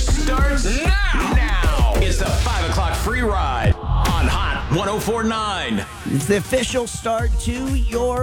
starts now. Now is the 5 o'clock free ride on Hot 104.9. It's the official start to your